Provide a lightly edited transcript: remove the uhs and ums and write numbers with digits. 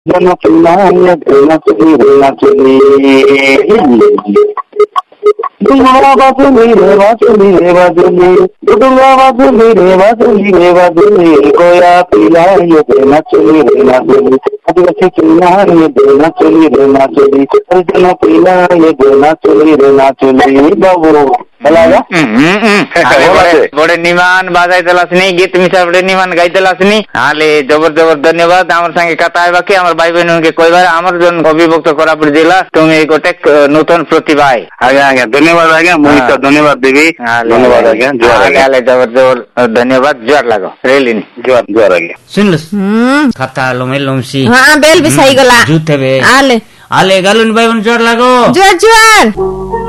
जन पिलाए नचली रे नचली डुंगरा बाजली रे बाजली रे बाजली डुंगरा बाजली रे बाजली रे बाजली गोया पिलाए रे नचली रे नचली आदिवासी पिलाए रे नचली रे नचली जन पिलाए रे नचली रे नचली बाबू बड़े निमान बाजाई देलासनी गीत मिसा बड़े निमान गाई देलासनी हाले जबर जबर धन्यवाद आमर संगे कथा है बाकी आमर भाई बहन के कोई बार आमर जन अभिभक्त कोरापुट जिला तुम्हें गोटे नूतन प्रतिभा है आज्ञा आज्ञा धन्यवाद आज्ञा मुझे धन्यवाद देवी धन्यवाद आज्ञा जुआर जबर जबर धन्यवाद जुआर लागो रेलिनी जुआर जुआर आज्ञा सुन खाता लोमे लोमसी हां बेल भी सही गला जूते बे आले आले गलुन भाई बन जुआर लागो जुआर जुआर